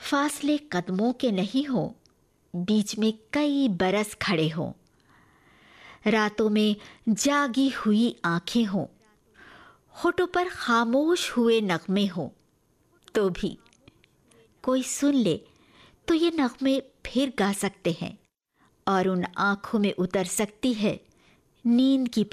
फासले कदमों के नहीं हो, बीच में कई बरस खड़े हों, रातों में जागी हुई आंखें हों, होठों पर खामोश हुए नगमे हों, तो भी कोई सुन ले तो ये नगमे फिर गा सकते हैं और उन आंखों में उतर सकती है नींद की